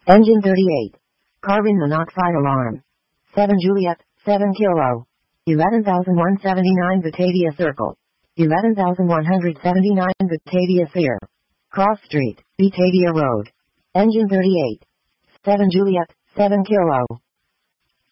Engine 38. Carbon monoxide alarm. 7 Juliet, 7 Kilo. 11,179 Batavia Circle. 11,179 Batavia Sphere. Cross Street, Batavia Road. Engine 38. 7 Juliet, 7 Kilo.